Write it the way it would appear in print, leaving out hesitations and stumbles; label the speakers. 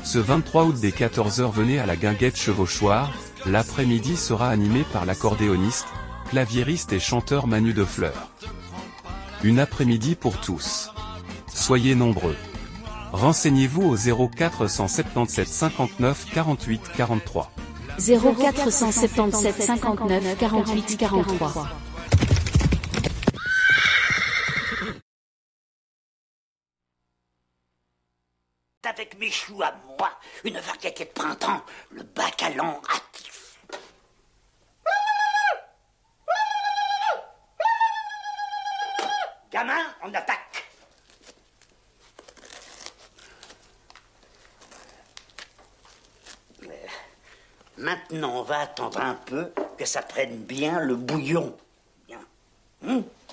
Speaker 1: Ce 23 août dès 14 h, venez à la Guinguette Chevauchoir. L'après-midi sera animé par l'accordéoniste, claviériste et chanteur Manu Defleur. Une après-midi pour tous. Soyez nombreux. Renseignez-vous au 0477 59 48 43.
Speaker 2: 0477 59 48 43.
Speaker 3: Avec mes choux à moi, une variété de printemps, le bacalan hâtif. Gamin, on attaque. Maintenant, on va attendre un peu que ça prenne bien le bouillon. Bien.